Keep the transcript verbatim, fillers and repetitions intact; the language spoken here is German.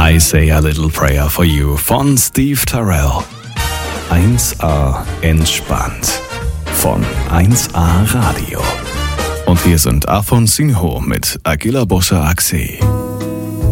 I Say a Little Prayer for You von Steve Tyrell. eins a entspannt von eins a Radio. Und hier sind Afon Sinho mit Agila Boscha Axe.